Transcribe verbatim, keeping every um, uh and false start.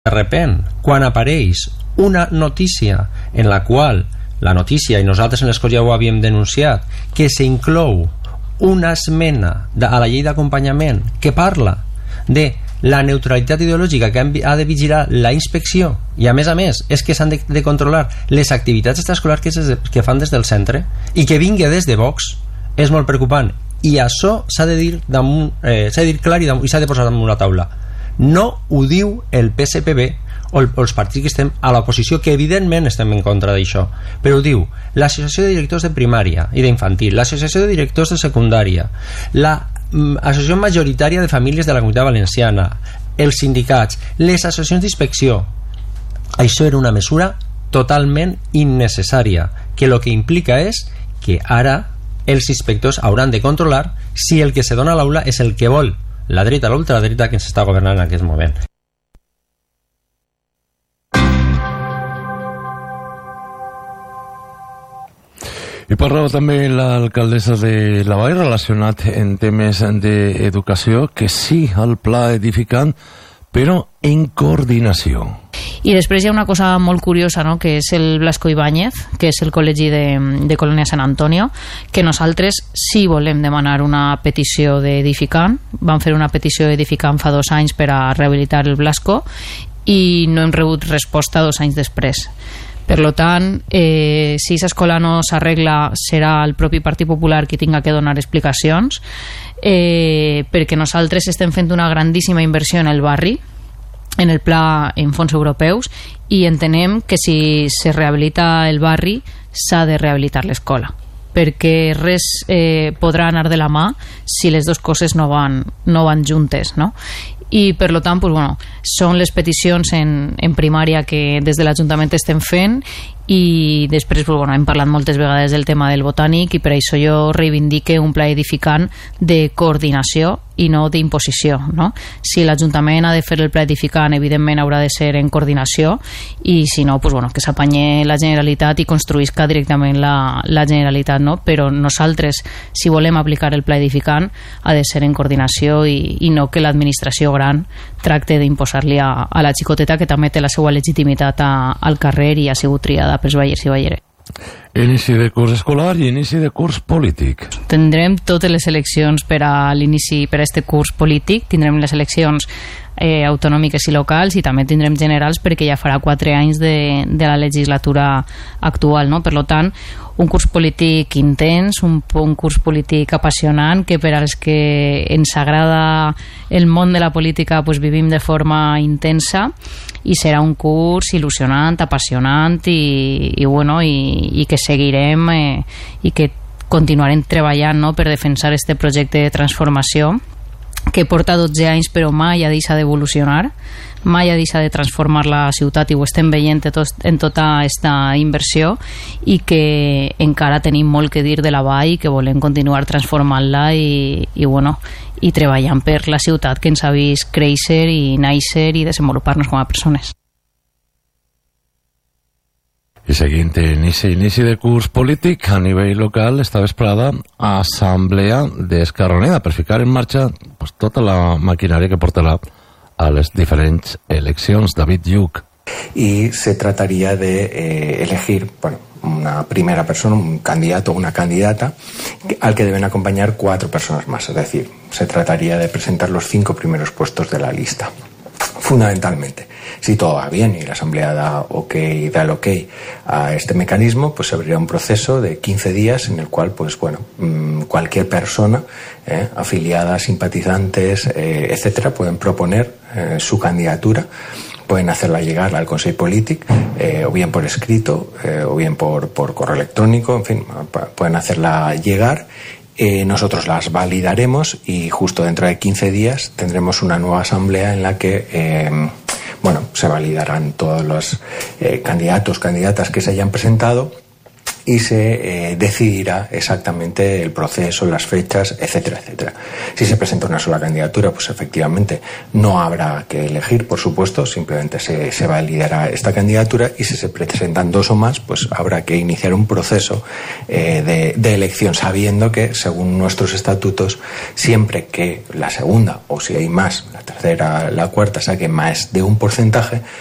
de repent, quan apareix una notícia en la qual la notícia, i nosaltres en l'Escó ja ho havíem denunciat, que s'inclou una esmena de, a la llei d'acompanyament que parla de la neutralitat ideològica que ha de vigilar la inspecció, i a més a més és que s'han de, de controlar les activitats extraescolars que, que fan des del centre, i que vingui des de Vox, és molt preocupant. I això s'ha de dir damunt, eh, s'ha de dir clar i, damunt, i s'ha de posar damunt la taula. No ho diu el P S P B o, el, o els partits que estem a l'oposició, que evidentment estem en contra d'això, però ho diu l'Associació de Directors de Primària i d'Infantil, l'Associació de Directors de Secundària, la Associació Majoritària de Famílies de la Comunitat Valenciana, els sindicats, les associacions d'inspecció. Això era una mesura totalment innecessària, que el que implica és que ara els inspectors hauran de controlar si el que se dona a l'aula és el que vol la dreta o l'ultradreta que ens està governant en aquest moment. I parlava també l'alcaldessa de la Vall relacionat en temes d'educació, que sí al pla edificant, però en coordinació. I després hi ha una cosa molt curiosa, no?, que és el Blasco Ibáñez, que és el col·legi de, de Colònia Sant Antonio, que nosaltres sí volem demanar una petició d'edificant. Vam fer una petició d'edificant fa dos anys per a rehabilitar el Blasco i no hem rebut resposta dos anys després. Per tant, eh, si aquesta escola no s'arregla, serà el propi Partit Popular qui tinga que donar explicacions, eh, perquè nosaltres estem fent una grandíssima inversió en el barri, en el pla en fons europeus, i entenem que si se rehabilita el barri s'ha de rehabilitar l'escola, perquè res eh, podrà anar de la mà si les dues coses no van, no van juntes, no? I per tant, pues, bueno, són les peticions en, en primària que des de l'Ajuntament estem fent, i després pues, bueno, hem parlat moltes vegades del tema del botànic, i per això jo reivindique un pla edificant de coordinació i no d'imposició, no? Si l'Ajuntament ha de fer el pla edificant, evidentment haurà de ser en coordinació, i si no, pues, bueno, que s'apanye la Generalitat i construïsca directament la, la Generalitat, no? Però nosaltres, si volem aplicar el pla edificant, ha de ser en coordinació i, i no que l'administració gran tracte d'imposar-li a, a la xicoteta, que també té la seva legitimitat a, al carrer i ha sigut triada pels ballers i balleres. Inici de curs escolar i inici de curs polític. Tindrem totes les eleccions per a l'inici, per a este curs polític. Tindrem les eleccions eh, autonòmiques i locals, i també tindrem generals, perquè ja farà quatre anys de, de la legislatura actual, no? Per tant, un curs polític intens, un, un curs polític apassionant, que per als que ens agrada el món de la política pues, vivim de forma intensa, i serà un curs il·lusionant, apassionant, i, i, bueno, i, i que seguirem eh, i que continuarem treballant, no?, per defensar este projecte de transformació que porta dotze anys però mai ha deixat d'evolucionar, mai ha deixat de transformar la ciutat, i ho estem veient en tota aquesta inversió, i que encara tenim molt que dir de la vall, que volem continuar transformant-la i, i, bueno, i treballant per la ciutat que ens ha vist créixer i néixer i desenvolupar-nos com a persones. I seguint inici, inici de curs polític a nivell local, esta vesprada assemblea d'Esquerra Unida per ficar en marxa pues, tota la maquinària que portarà a les diferents eleccions. David Lluc. Y se trataría de eh, elegir, bueno, una primera persona, un candidato o una candidata, al que deben acompañar cuatro personas más. Es decir, se trataría de presentar los cinco primeros puestos de la lista. Fundamentalmente, si todo va bien y la Asamblea da, okay, da el ok a este mecanismo, pues se abriría un proceso de quince días en el cual, pues bueno, cualquier persona, eh, afiliada, simpatizantes, eh, etcétera, pueden proponer eh, su candidatura, pueden hacerla llegar al Consell Polític, eh, o bien por escrito, eh, o bien por, por correo electrónico, en fin, pueden hacerla llegar. Eh, nosotros las validaremos y justo dentro de quince días tendremos una nueva asamblea en la que eh, bueno, se validarán todos los eh, candidatos, candidatas que se hayan presentado, y se eh, decidirá exactamente el proceso, las fechas, etcétera, etcétera. Si se presenta una sola candidatura, pues efectivamente no habrá que elegir, por supuesto, simplemente se, se validará esta candidatura, y si se presentan dos o más, pues habrá que iniciar un proceso eh, de, de elección, sabiendo que, según nuestros estatutos, siempre que la segunda, o si hay más, la tercera, la cuarta, saque más de un porcentaje,